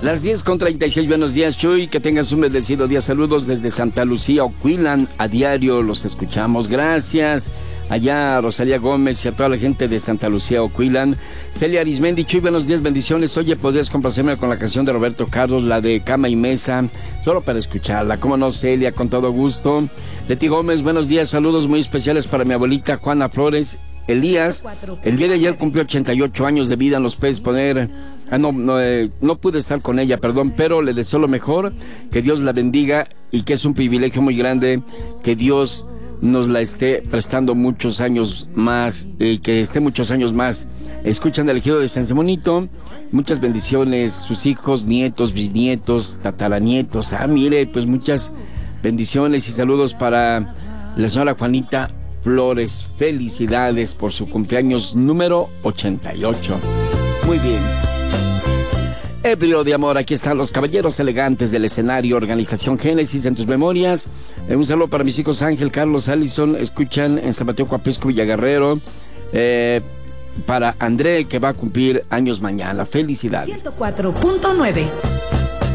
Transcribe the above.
Las 10:36, buenos días, Chuy, que tengas un bendecido día. Saludos desde Santa Lucía, Oquilan, a diario los escuchamos, gracias. Allá a Rosalía Gómez y a toda la gente de Santa Lucía, Oquilan. Celia Arismendi, Chuy, buenos días, bendiciones. Oye, ¿podrías complacerme con la canción de Roberto Carlos, la de Cama y Mesa? Solo para escucharla, cómo no, Celia, con todo gusto. Leti Gómez, buenos días, saludos muy especiales para mi abuelita Juana Flores. Elías, el día de ayer cumplió 88 años de vida, nos puedes poner... no pude estar con ella, perdón, pero le deseo lo mejor, que Dios la bendiga y que es un privilegio muy grande que Dios nos la esté prestando muchos años más, que esté muchos años más. Escuchan el Ejido de San Simonito, muchas bendiciones, sus hijos, nietos, bisnietos, tataranietos, mire, pues muchas bendiciones y saludos para la señora Juanita Flores. Felicidades por su cumpleaños número 88. Muy bien. Ebrio de amor, aquí están los caballeros elegantes del escenario, Organización Génesis en tus memorias. Un saludo para mis hijos Ángel, Carlos, Allison, escuchan en San Mateo Coapisco, Villaguerrero. Para André, que va a cumplir años mañana. Felicidades. 104.9